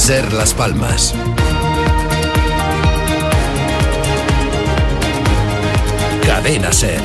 SER Las Palmas. Cadena SER.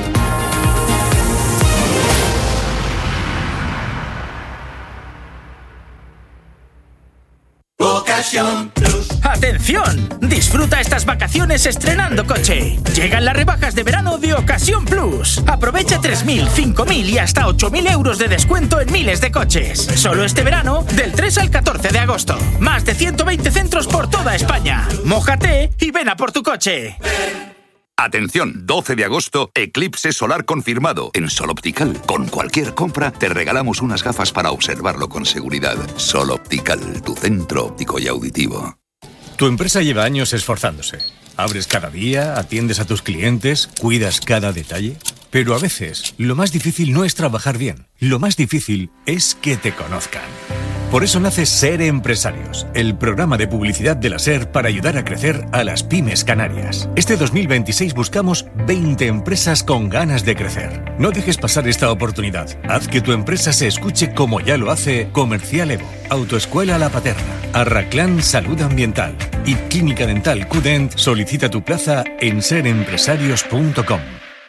Ocasión Plus. ¡Atención! Disfruta estas vacaciones estrenando coche. Llegan las rebajas de verano de Ocasión Plus. Aprovecha 3.000, 5.000 y hasta 8.000 euros de descuento en miles de coches. Solo este verano, del 3 al 14 de agosto. Más de 120 centros por toda España. Mójate y ven a por tu coche. Atención, 12 de agosto, eclipse solar confirmado en Sol Optical. Con cualquier compra te regalamos unas gafas para observarlo con seguridad. Sol Optical, tu centro óptico y auditivo. Tu empresa lleva años esforzándose. Abres cada día, atiendes a tus clientes, cuidas cada detalle. Pero a veces, lo más difícil no es trabajar bien. Lo más difícil es que te conozcan. Por eso nace SER Empresarios, el programa de publicidad de la SER para ayudar a crecer a las pymes canarias. Este 2026 buscamos 20 empresas con ganas de crecer. No dejes pasar esta oportunidad. Haz que tu empresa se escuche como ya lo hace Comercial Evo, Autoescuela La Paterna, Arraclán Salud Ambiental y Clínica Dental Qdent. Solicita tu plaza en serempresarios.com.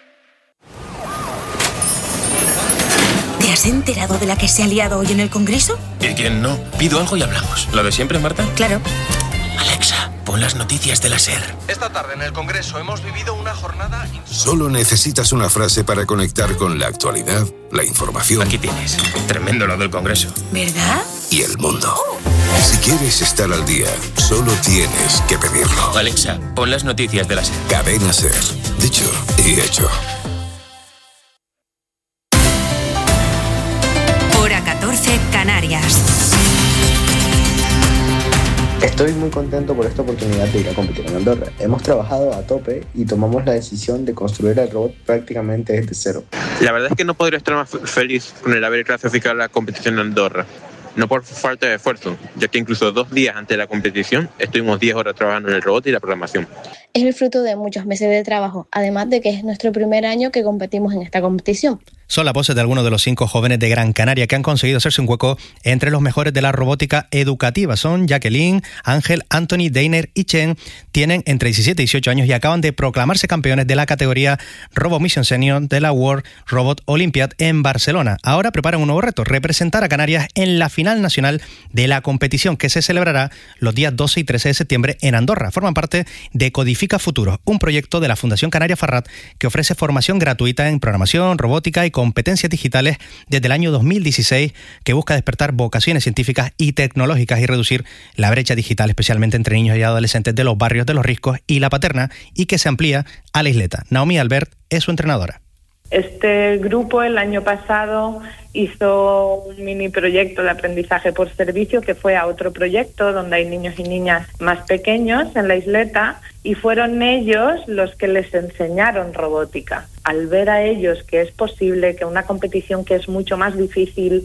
¿Te has enterado de la que se ha liado hoy en el Congreso? ¿Y quién no? Pido algo y hablamos. ¿Lo de siempre, Marta? Claro. Alexa, pon las noticias de la SER. Esta tarde en el Congreso hemos vivido una jornada... Solo necesitas una frase para conectar con la actualidad, la información. Aquí tienes. Tremendo lo del Congreso. ¿Verdad? Y el mundo. Si quieres estar al día, solo tienes que pedirlo. Alexa, pon las noticias de la SER. Cadena SER. Dicho y hecho. Hora 14, Canarias. Estoy muy contento por esta oportunidad de ir a competir en Andorra. Hemos trabajado a tope y tomamos la decisión de construir el robot prácticamente desde cero. La verdad es que no podría estar más feliz con el haber clasificado la competición en Andorra. No por falta de esfuerzo, ya que incluso 2 días antes de la competición estuvimos 10 horas trabajando en el robot y la programación. Es el fruto de muchos meses de trabajo, además de que es nuestro primer año que competimos en esta competición. Son las voces de algunos de los 5 jóvenes de Gran Canaria que han conseguido hacerse un hueco entre los mejores de la robótica educativa. Son Jacqueline, Ángel, Anthony, Deiner y Chen. Tienen entre 17 y 18 años y acaban de proclamarse campeones de la categoría Robo Mission Senior de la World Robot Olympiad en Barcelona. Ahora preparan un nuevo reto, representar a Canarias en la final nacional de la competición que se celebrará los días 12 y 13 de septiembre en Andorra. Forman parte de Codifica Futuro, un proyecto de la Fundación Canaria Farrat que ofrece formación gratuita en programación, robótica y competencias digitales desde el año 2016, que busca despertar vocaciones científicas y tecnológicas y reducir la brecha digital, especialmente entre niños y adolescentes de los barrios de Los Riscos y La Paterna, y que se amplía a la isleta. Naomi Albert es su entrenadora. Este grupo el año pasado hizo un mini proyecto de aprendizaje por servicio que fue a otro proyecto donde hay niños y niñas más pequeños en la isleta, y fueron ellos los que les enseñaron robótica. Al ver a ellos que es posible, que una competición que es mucho más difícil,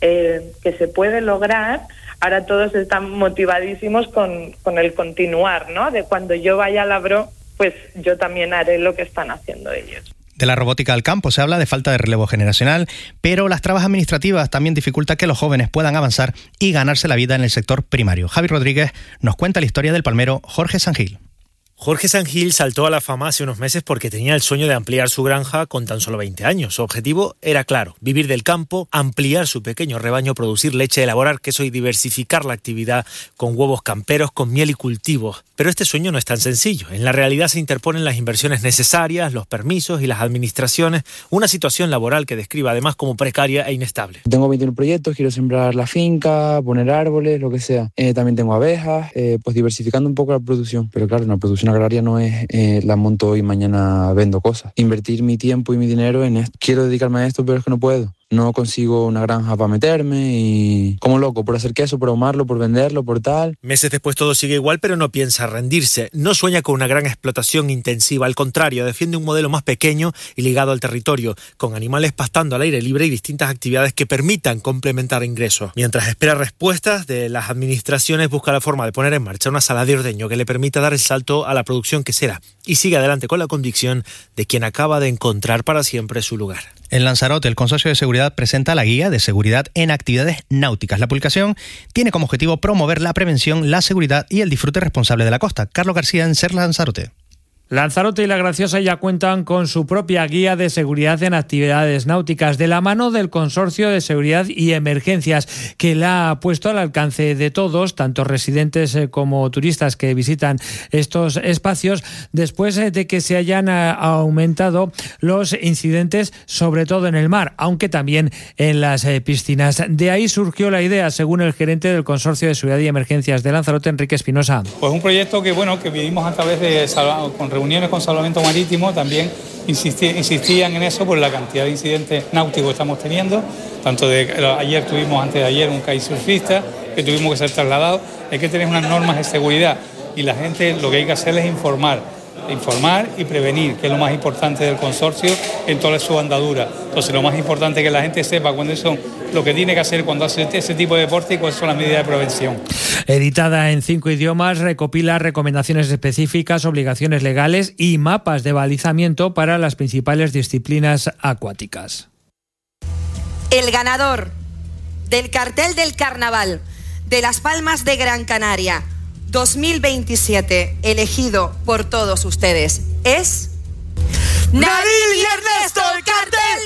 que se puede lograr, ahora todos están motivadísimos con el continuar, ¿no? De cuando yo vaya a la Bro, pues yo también haré lo que están haciendo ellos. De la robótica al campo se habla de falta de relevo generacional, pero las trabas administrativas también dificultan que los jóvenes puedan avanzar y ganarse la vida en el sector primario. Javi Rodríguez nos cuenta la historia del palmero Jorge Sangil. Jorge Sangil saltó a la fama hace unos meses porque tenía el sueño de ampliar su granja con tan solo 20 años. Su objetivo era claro: vivir del campo, ampliar su pequeño rebaño, producir leche, elaborar queso y diversificar la actividad con huevos camperos, con miel y cultivos. Pero este sueño no es tan sencillo. En la realidad se interponen las inversiones necesarias, los permisos y las administraciones, una situación laboral que describe además como precaria e inestable. Tengo 21 proyectos, quiero sembrar la finca, poner árboles, lo que sea. También tengo abejas, pues diversificando un poco la producción. Pero claro, una producción agraria no es la monto hoy y mañana vendo cosas. Invertir mi tiempo y mi dinero en esto. Quiero dedicarme a esto, pero es que no puedo. No consigo una granja para meterme y como loco por hacer queso, por ahumarlo, por venderlo, por tal. Meses después todo sigue igual, pero no piensa rendirse. No sueña con una gran explotación intensiva. Al contrario, defiende un modelo más pequeño y ligado al territorio, con animales pastando al aire libre y distintas actividades que permitan complementar ingresos. Mientras espera respuestas de las administraciones, busca la forma de poner en marcha una sala de ordeño que le permita dar el salto a la producción quesera y sigue adelante con la convicción de quien acaba de encontrar para siempre su lugar. En Lanzarote, el Consorcio de Seguridad presenta la Guía de Seguridad en Actividades Náuticas. La publicación tiene como objetivo promover la prevención, la seguridad y el disfrute responsable de la costa. Carlos García, en Ser Lanzarote. Lanzarote y La Graciosa ya cuentan con su propia guía de seguridad en actividades náuticas, de la mano del Consorcio de Seguridad y Emergencias, que la ha puesto al alcance de todos, tanto residentes como turistas que visitan estos espacios, después de que se hayan aumentado los incidentes, sobre todo en el mar, aunque también en las piscinas. De ahí surgió la idea, según el gerente del Consorcio de Seguridad y Emergencias de Lanzarote, Enrique Espinosa. Pues un proyecto que vivimos a través de con reuniones con Salvamento Marítimo, también insistían en eso por la cantidad de incidentes náuticos que estamos teniendo, ayer tuvimos, antes de ayer, un kitesurfista que tuvimos que ser trasladado. Hay que tener unas normas de seguridad y la gente lo que hay que hacer es informar y prevenir, que es lo más importante del consorcio en toda su andadura. Entonces lo más importante es que la gente sepa cuáles son lo que tiene que hacer cuando hace ese tipo de deporte y cuáles son las medidas de prevención. Editada en 5 idiomas, recopila recomendaciones específicas, obligaciones legales y mapas de balizamiento para las principales disciplinas acuáticas. El ganador del cartel del Carnaval de Las Palmas de Gran Canaria 2027, elegido por todos ustedes, es Nabil y Ernesto, el cartel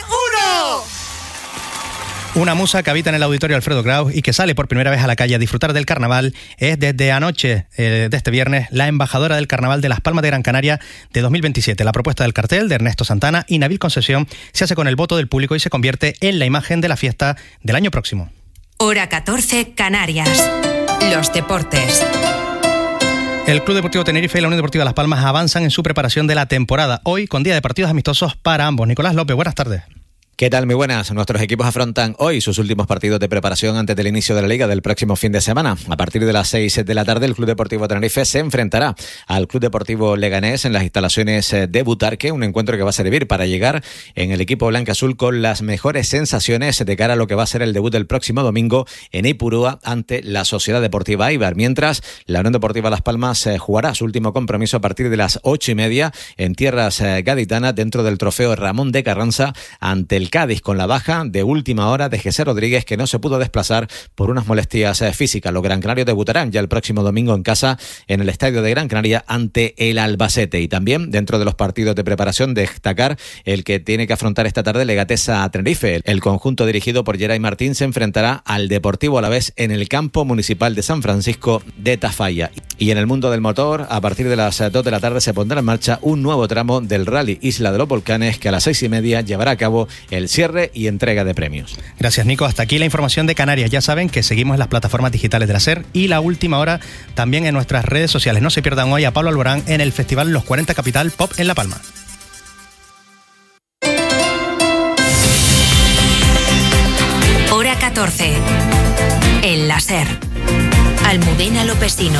1. Una musa que habita en el auditorio Alfredo Kraus y que sale por primera vez a la calle a disfrutar del carnaval es desde anoche de este viernes la embajadora del Carnaval de Las Palmas de Gran Canaria de 2027. La propuesta del cartel de Ernesto Santana y Nabil Concesión se hace con el voto del público y se convierte en la imagen de la fiesta del año próximo. Hora 14, Canarias. Los deportes. El Club Deportivo Tenerife y la Unión Deportiva Las Palmas avanzan en su preparación de la temporada, hoy con día de partidos amistosos para ambos. Nicolás López, buenas tardes. ¿Qué tal? Muy buenas. Nuestros equipos afrontan hoy sus últimos partidos de preparación antes del inicio de la Liga del próximo fin de semana. A partir de las 6 de la tarde, el Club Deportivo Tenerife se enfrentará al Club Deportivo Leganés en las instalaciones de Butarque, un encuentro que va a servir para llegar en el equipo blanca-azul con las mejores sensaciones de cara a lo que va a ser el debut del próximo domingo en Ipurúa ante la Sociedad Deportiva Eibar. Mientras, la Unión Deportiva Las Palmas jugará su último compromiso a partir de las 8:30 en tierras gaditanas dentro del trofeo Ramón de Carranza ante el Cádiz, con la baja de última hora de José Rodríguez, que no se pudo desplazar por unas molestias físicas. Los Gran Canarios debutarán ya el próximo domingo en casa en el Estadio de Gran Canaria ante el Albacete. Y también dentro de los partidos de preparación, destacar el que tiene que afrontar esta tarde Legatesa Tenerife. El conjunto dirigido por Geray Martín se enfrentará al Deportivo Alavés en el campo municipal de San Francisco de Tafalla. Y en el mundo del motor, a partir de las 2 de la tarde se pondrá en marcha un nuevo tramo del Rally Isla de los Volcanes, que a las 6:30 llevará a cabo el cierre y entrega de premios. Gracias, Nico. Hasta aquí la información de Canarias. Ya saben que seguimos en las plataformas digitales de la SER y La Última Hora también en nuestras redes sociales. No se pierdan hoy a Pablo Alborán en el Festival Los 40 Capital Pop en La Palma. Hora 14. En la SER. Almudena Lopesino.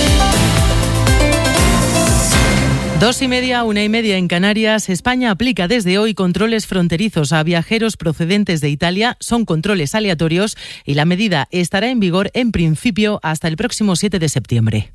2:30, 1:30 en Canarias. España aplica desde hoy controles fronterizos a viajeros procedentes de Italia. Son controles aleatorios y la medida estará en vigor en principio hasta el próximo 7 de septiembre.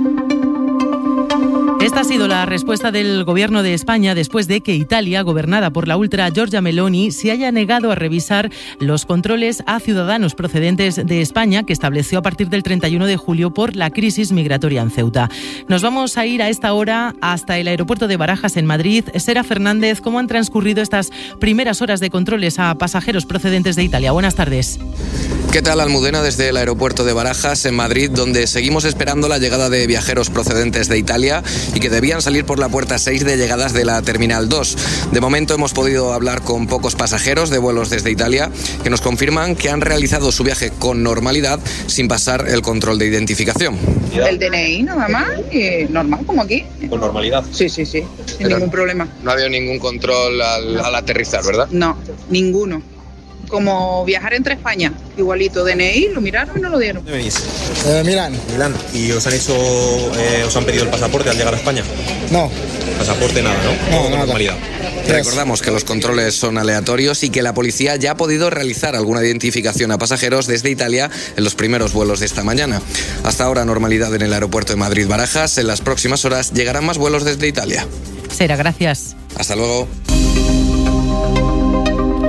Esta ha sido la respuesta del Gobierno de España después de que Italia, gobernada por la ultra Giorgia Meloni, se haya negado a revisar los controles a ciudadanos procedentes de España que estableció a partir del 31 de julio por la crisis migratoria en Ceuta. Nos vamos a ir a esta hora hasta el aeropuerto de Barajas en Madrid. Sera Fernández, ¿cómo han transcurrido estas primeras horas de controles a pasajeros procedentes de Italia? Buenas tardes. ¿Qué tal, Almudena? Desde el aeropuerto de Barajas en Madrid, donde seguimos esperando la llegada de viajeros procedentes de Italia y que debían salir por la puerta 6 de llegadas de la Terminal 2. De momento hemos podido hablar con pocos pasajeros de vuelos desde Italia que nos confirman que han realizado su viaje con normalidad sin pasar el control de identificación. El DNI nada más, y normal como aquí. ¿Con normalidad? Sí, sin ningún problema. No ha habido ningún control al aterrizar, ¿verdad? No, ninguno. Como viajar entre España, igualito, DNI, lo miraron y no lo dieron. ¿Dónde venís? Milán. ¿Y os han pedido el pasaporte al llegar a España? No. Pasaporte nada, ¿no? No, normalidad. Recordamos que los controles son aleatorios y que la policía ya ha podido realizar alguna identificación a pasajeros desde Italia en los primeros vuelos de esta mañana. Hasta ahora normalidad en el aeropuerto de Madrid-Barajas. En las próximas horas llegarán más vuelos desde Italia. Sera, gracias. Hasta luego.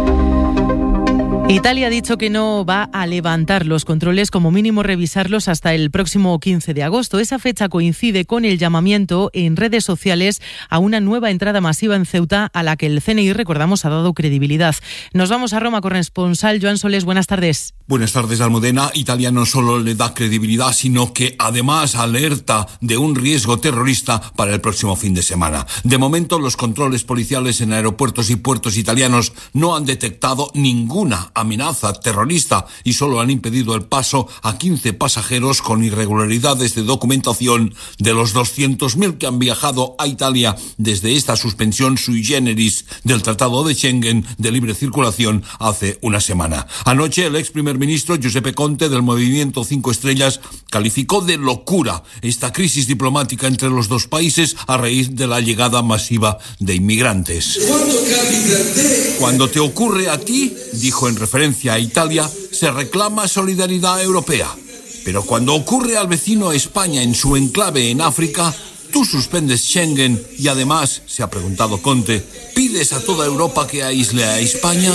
Italia ha dicho que no va a levantar los controles, como mínimo revisarlos hasta el próximo 15 de agosto. Esa fecha coincide con el llamamiento en redes sociales a una nueva entrada masiva en Ceuta, a la que el CNI, recordamos, ha dado credibilidad. Nos vamos a Roma, corresponsal Joan Soles, buenas tardes. Buenas tardes, Almudena. Italia no solo le da credibilidad, sino que además alerta de un riesgo terrorista para el próximo fin de semana. De momento, los controles policiales en aeropuertos y puertos italianos no han detectado ninguna amenaza terrorista y solo han impedido el paso a 15 pasajeros con irregularidades de documentación de los 200.000 que han viajado a Italia desde esta suspensión sui generis del Tratado de Schengen de libre circulación hace una semana. Anoche, el ex primer ministro Giuseppe Conte, del Movimiento 5 Estrellas, calificó de locura esta crisis diplomática entre los dos países a raíz de la llegada masiva de inmigrantes. Cuando te ocurre a ti, dijo en referencia a Italia, se reclama solidaridad europea. Pero cuando ocurre al vecino España en su enclave en África, tú suspendes Schengen y además, se ha preguntado Conte, ¿pides a toda Europa que aísle a España?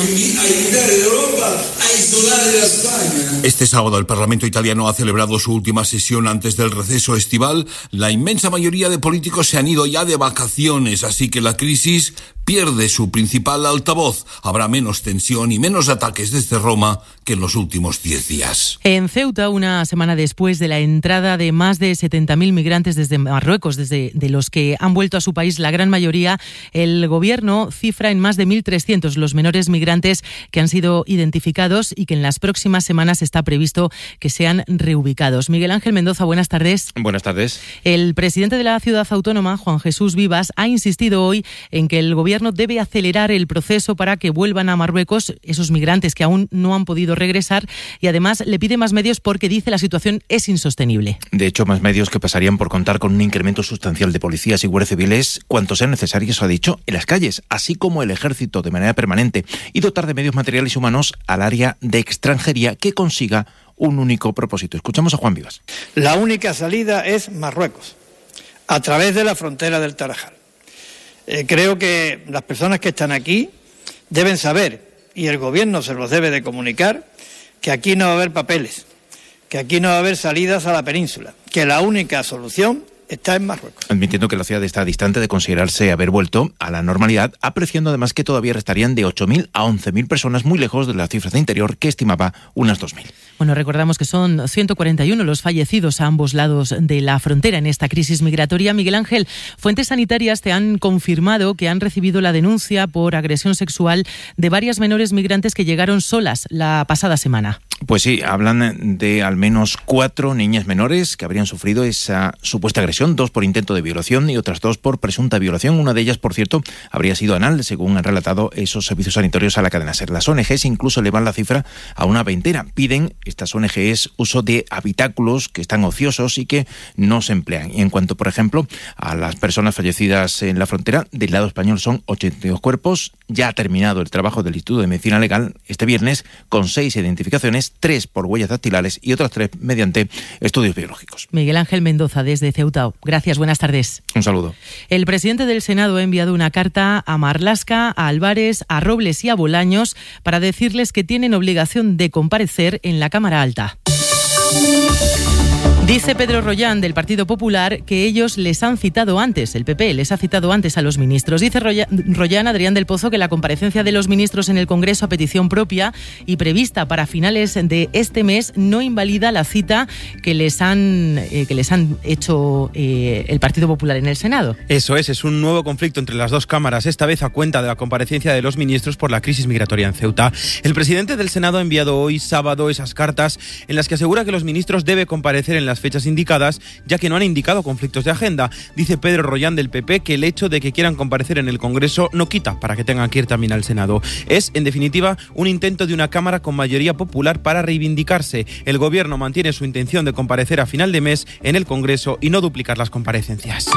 Este sábado el Parlamento italiano ha celebrado su última sesión antes del receso estival. La inmensa mayoría de políticos se han ido ya de vacaciones, así que la crisis pierde su principal altavoz. Habrá menos tensión y menos ataques desde Roma que en los últimos 10 días. En Ceuta, una semana después de la entrada de más de 70.000 migrantes desde Marruecos, de los que han vuelto a su país la gran mayoría, el gobierno cifra en más de 1.300 los menores migrantes que han sido identificados y que en las próximas semanas está previsto que sean reubicados. Miguel Ángel Mendoza, buenas tardes. Buenas tardes. El presidente de la ciudad autónoma, Juan Jesús Vivas, ha insistido hoy en que el gobierno debe acelerar el proceso para que vuelvan a Marruecos esos migrantes que aún no han podido regresar, y además le pide más medios porque dice la situación es insostenible. De hecho, más medios que pasarían por contar con un incremento sustancial de policías y guardias civiles, cuantos sean necesarios, ha dicho, en las calles, así como el ejército de manera permanente, y dotar de medios materiales y humanos al área de extranjería que consiga un único propósito. Escuchamos a Juan Vivas. La única salida es Marruecos, a través de la frontera del Tarajal. Creo que las personas que están aquí deben saber, y el gobierno se los debe de comunicar, que aquí no va a haber papeles, que aquí no va a haber salidas a la península, que la única solución está en Marruecos. Admitiendo que la ciudad está distante de considerarse haber vuelto a la normalidad, apreciando además que todavía restarían de 8.000 a 11.000 personas, muy lejos de las cifras de Interior, que estimaba unas 2.000. Bueno, recordamos que son 141 los fallecidos a ambos lados de la frontera en esta crisis migratoria. Miguel Ángel, fuentes sanitarias te han confirmado que han recibido la denuncia por agresión sexual de varias menores migrantes que llegaron solas la pasada semana. Pues sí, hablan de al menos 4 niñas menores que habrían sufrido esa supuesta agresión, 2 por intento de violación y otras 2 por presunta violación. Una de ellas, por cierto, habría sido anal, según han relatado esos servicios sanitarios a la cadena SER. Las ONGs incluso elevan la cifra a una veintena. Piden estas ONGs uso de habitáculos que están ociosos y que no se emplean. Y en cuanto, por ejemplo, a las personas fallecidas en la frontera, del lado español son 82 cuerpos. Ya ha terminado el trabajo del Instituto de Medicina Legal este viernes con 6 identificaciones, 3 por huellas dactilares y otras 3 mediante estudios biológicos. Miguel Ángel Mendoza, desde Ceuta. Gracias, buenas tardes. Un saludo. El presidente del Senado ha enviado una carta a Marlaska, a Álvarez, a Robles y a Bolaños para decirles que tienen obligación de comparecer en la Cámara Alta. Dice Pedro Rollán, del Partido Popular, que ellos les han citado antes, el PP les ha citado antes a los ministros. Dice Rollán, Adrián del Pozo, que la comparecencia de los ministros en el Congreso a petición propia y prevista para finales de este mes no invalida la cita que les han hecho el Partido Popular en el Senado. Eso es un nuevo conflicto entre las dos cámaras, esta vez a cuenta de la comparecencia de los ministros por la crisis migratoria en Ceuta. El presidente del Senado ha enviado hoy, sábado, esas cartas en las que asegura que los ministros deben comparecer en las fechas indicadas, ya que no han indicado conflictos de agenda. Dice Pedro Rollán, del PP, que el hecho de que quieran comparecer en el Congreso no quita para que tengan que ir también al Senado. Es, en definitiva, un intento de una Cámara con mayoría popular para reivindicarse. El Gobierno mantiene su intención de comparecer a final de mes en el Congreso y no duplicar las comparecencias.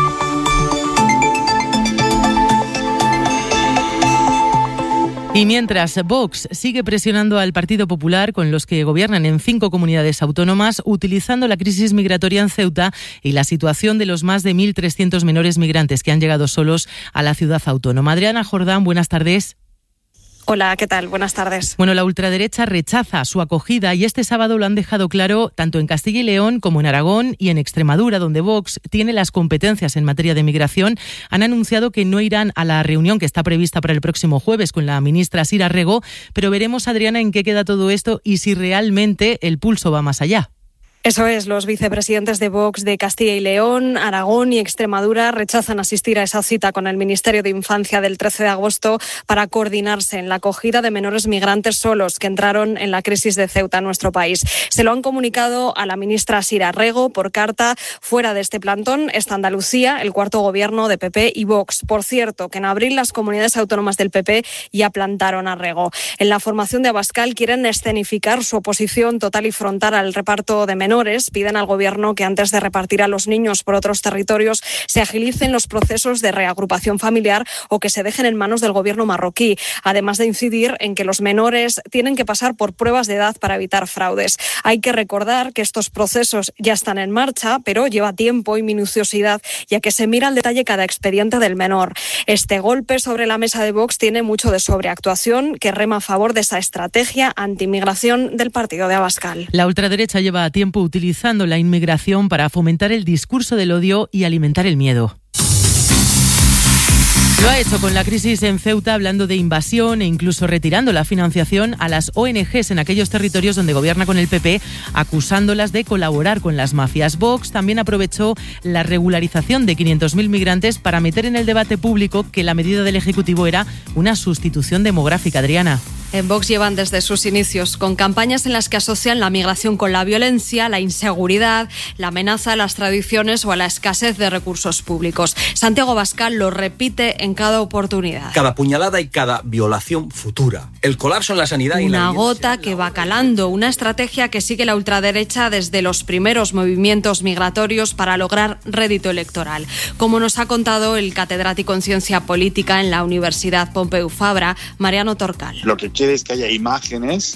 Y mientras, Vox sigue presionando al Partido Popular, con los que gobiernan en 5 comunidades autónomas, utilizando la crisis migratoria en Ceuta y la situación de los más de 1.300 menores migrantes que han llegado solos a la ciudad autónoma. Adriana Jordán, buenas tardes. Hola, ¿qué tal? Buenas tardes. Bueno, la ultraderecha rechaza su acogida y este sábado lo han dejado claro tanto en Castilla y León como en Aragón y en Extremadura, donde Vox tiene las competencias en materia de migración. Han anunciado que no irán a la reunión que está prevista para el próximo jueves con la ministra Sira Rego, pero veremos, Adriana, en qué queda todo esto y si realmente el pulso va más allá. Eso es, los vicepresidentes de Vox de Castilla y León, Aragón y Extremadura rechazan asistir a esa cita con el Ministerio de Infancia del 13 de agosto para coordinarse en la acogida de menores migrantes solos que entraron en la crisis de Ceuta en nuestro país. Se lo han comunicado a la ministra Sira Rego por carta. Fuera de este plantón está Andalucía, el cuarto gobierno de PP y Vox. Por cierto, que en abril las comunidades autónomas del PP ya plantaron a Rego. En la formación de Abascal quieren escenificar su oposición total y frontal al reparto de menores. Piden al Gobierno que antes de repartir a los niños por otros territorios se agilicen los procesos de reagrupación familiar o que se dejen en manos del Gobierno marroquí, además de incidir en que los menores tienen que pasar por pruebas de edad para evitar fraudes. Hay que recordar que estos procesos ya están en marcha, pero lleva tiempo y minuciosidad, ya que se mira al detalle cada expediente del menor. Este golpe sobre la mesa de Vox tiene mucho de sobreactuación, que rema a favor de esa estrategia antimigración del partido de Abascal. La ultraderecha lleva tiempo utilizando la inmigración para fomentar el discurso del odio y alimentar el miedo. Lo ha hecho con la crisis en Ceuta, hablando de invasión e incluso retirando la financiación a las ONGs en aquellos territorios donde gobierna con el PP, acusándolas de colaborar con las mafias. Vox también aprovechó la regularización de 500.000 migrantes para meter en el debate público que la medida del Ejecutivo era una sustitución demográfica. Adriana. En Vox llevan desde sus inicios con campañas en las que asocian la migración con la violencia, la inseguridad, la amenaza a las tradiciones o a la escasez de recursos públicos. Santiago Abascal lo repite en cada oportunidad. Cada puñalada y cada violación futura. El colapso en la sanidad y una gota que va calando, una estrategia que sigue la ultraderecha desde los primeros movimientos migratorios para lograr rédito electoral. Como nos ha contado el catedrático en Ciencia Política en la Universidad Pompeu Fabra, Mariano Torcal. Lo que quiere es que haya imágenes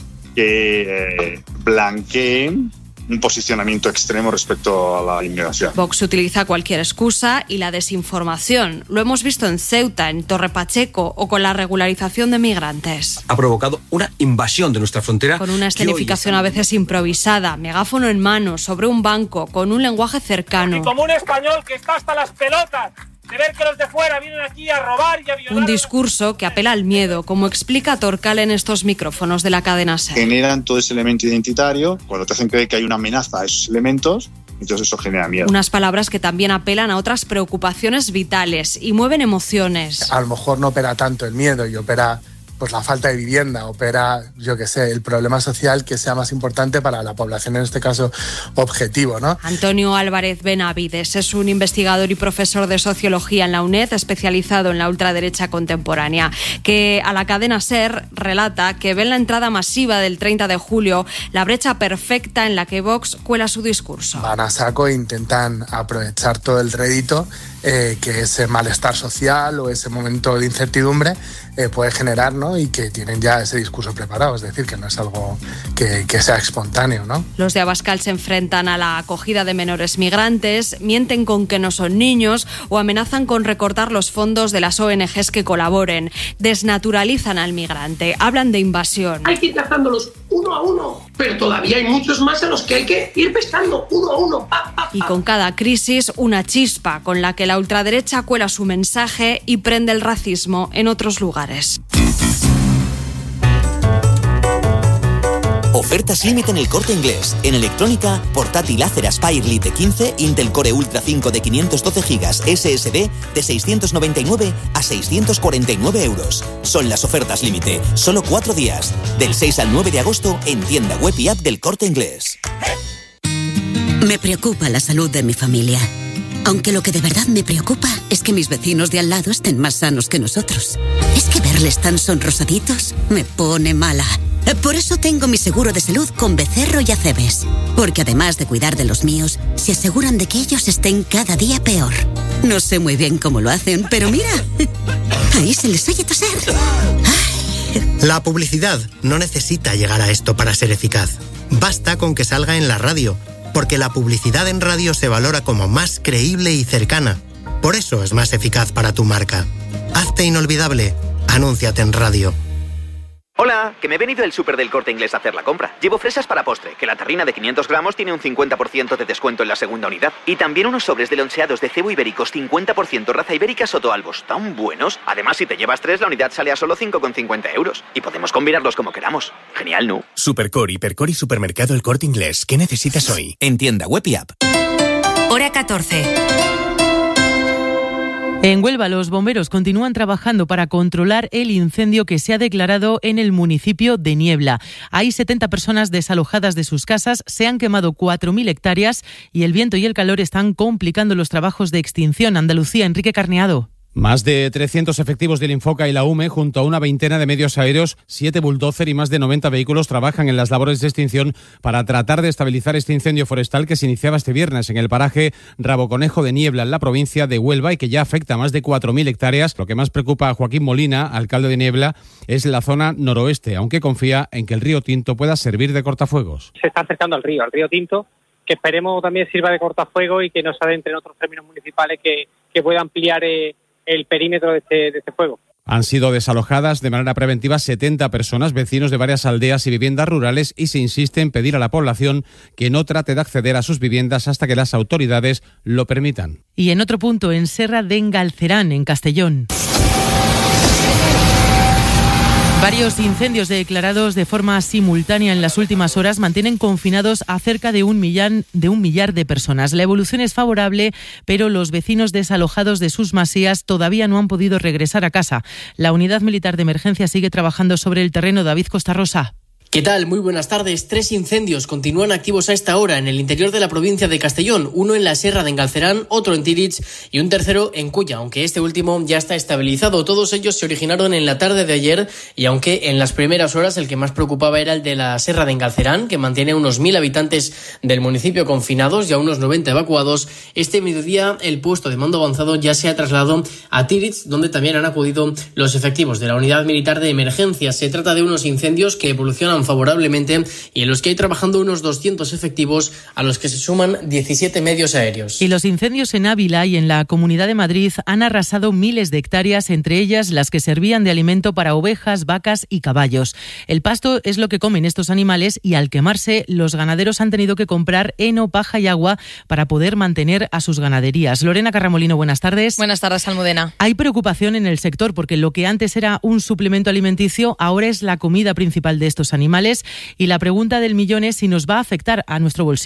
que blanqueen un posicionamiento extremo respecto a la inmigración. Vox utiliza cualquier excusa y la desinformación. Lo hemos visto en Ceuta, en Torre Pacheco o con la regularización de migrantes. Ha provocado una invasión de nuestra frontera. Con una escenificación a veces improvisada, megáfono en mano, sobre un banco, con un lenguaje cercano. Y como un español que está hasta las pelotas de ver que los de fuera vienen aquí a robar y a violar. Un discurso que apela al miedo, como explica Torcal en estos micrófonos de la cadena SER. Generan todo ese elemento identitario, cuando te hacen creer que hay una amenaza a esos elementos, entonces eso genera miedo. Unas palabras que también apelan a otras preocupaciones vitales y mueven emociones. A lo mejor no opera tanto el miedo y opera pues la falta de vivienda, opera, yo qué sé, el problema social que sea más importante para la población, en este caso objetivo, ¿no? Antonio Álvarez Benavides es un investigador y profesor de sociología en la UNED, especializado en la ultraderecha contemporánea, que a la cadena SER relata que ve en la entrada masiva del 30 de julio la brecha perfecta en la que Vox cuela su discurso. Van a saco e intentan aprovechar todo el rédito que ese malestar social o ese momento de incertidumbre puede generar, ¿no? Y que tienen ya ese discurso preparado, es decir, que no es algo que sea espontáneo, ¿no? Los de Abascal se enfrentan a la acogida de menores migrantes, mienten con que no son niños o amenazan con recortar los fondos de las ONGs que colaboren. Desnaturalizan al migrante, hablan de invasión. Hay que ir cazándolos uno a uno, pero todavía hay muchos más a los que hay que ir pescando uno a uno. Y con cada crisis una chispa con la que la ultraderecha cuela su mensaje y prende el racismo en otros lugares. Ofertas límite en El Corte Inglés. En electrónica, portátil Acer Aspire Lite 15, Intel Core Ultra 5 de 512 GB SSD de 699 a 649 euros. Son las ofertas límite. Solo 4 días. Del 6 al 9 de agosto en tienda web y app del Corte Inglés. Me preocupa la salud de mi familia. Aunque lo que de verdad me preocupa es que mis vecinos de al lado estén más sanos que nosotros. Es que verles tan sonrosaditos me pone mala. Por eso tengo mi seguro de salud con Becerro y Acebes. Porque además de cuidar de los míos, se aseguran de que ellos estén cada día peor. No sé muy bien cómo lo hacen, pero mira, ahí se les oye toser. La publicidad no necesita llegar a esto para ser eficaz. Basta con que salga en la radio, porque la publicidad en radio se valora como más creíble y cercana. Por eso es más eficaz para tu marca. Hazte inolvidable. Anúnciate en radio. Hola, que me he venido del súper del Corte Inglés a hacer la compra. Llevo fresas para postre, que la tarrina de 500 gramos tiene un 50% de descuento en la segunda unidad. Y también unos sobres de loncheados de cebo ibéricos 50% raza ibérica Sotoalbos, tan buenos. Además, si te llevas 3, la unidad sale a solo 5,50 €. Y podemos combinarlos como queramos. Genial, ¿no? Supercore, Hipercore y Supermercado El Corte Inglés. ¿Qué necesitas hoy? En tienda web y app. Hora 14. En Huelva, los bomberos continúan trabajando para controlar el incendio que se ha declarado en el municipio de Niebla. Hay 70 personas desalojadas de sus casas, se han quemado 4.000 hectáreas y el viento y el calor están complicando los trabajos de extinción. Andalucía, Enrique Carneado. Más de 300 efectivos del Infoca y la UME, junto a una veintena de medios aéreos, 7 bulldozer y más de 90 vehículos trabajan en las labores de extinción para tratar de estabilizar este incendio forestal que se iniciaba este viernes en el paraje Raboconejo de Niebla, en la provincia de Huelva, y que ya afecta a más de 4.000 hectáreas. Lo que más preocupa a Joaquín Molina, alcalde de Niebla, es la zona noroeste, aunque confía en que el río Tinto pueda servir de cortafuegos. Se está acercando al río Tinto, que esperemos también sirva de cortafuego y que no se adentre en otros términos municipales que pueda ampliar el perímetro de este fuego. Han sido desalojadas de manera preventiva 70 personas, vecinos de varias aldeas y viviendas rurales, y se insiste en pedir a la población que no trate de acceder a sus viviendas hasta que las autoridades lo permitan. Y en otro punto, en Serra de Engalcerán, en Castellón. Varios incendios declarados de forma simultánea en las últimas horas mantienen confinados a cerca de un millar de personas. La evolución es favorable, pero los vecinos desalojados de sus masías todavía no han podido regresar a casa. La Unidad Militar de Emergencia sigue trabajando sobre el terreno. David Costarrosa. ¿Qué tal? Muy buenas tardes. 3 incendios continúan activos a esta hora en el interior de la provincia de Castellón, uno en la Serra de Engalcerán, otro en Tíritz y un tercero en Culla, aunque este último ya está estabilizado. Todos ellos se originaron en la tarde de ayer y aunque en las primeras horas el que más preocupaba era el de la Serra de Engalcerán, que mantiene a unos 1.000 habitantes del municipio confinados y a unos 90 evacuados, este mediodía el puesto de mando avanzado ya se ha trasladado a Tíritz, donde también han acudido los efectivos de la Unidad Militar de Emergencia. Se trata de unos incendios que evolucionan favorablemente y en los que hay trabajando unos 200 efectivos, a los que se suman 17 medios aéreos. Y los incendios en Ávila y en la Comunidad de Madrid han arrasado miles de hectáreas, entre ellas las que servían de alimento para ovejas, vacas y caballos. El pasto es lo que comen estos animales y al quemarse los ganaderos han tenido que comprar heno, paja y agua para poder mantener a sus ganaderías. Lorena Carramolino, buenas tardes. Buenas tardes, Almudena. Hay preocupación en el sector porque lo que antes era un suplemento alimenticio ahora es la comida principal de estos animales y la pregunta del millón es si nos va a afectar a nuestro bolsillo.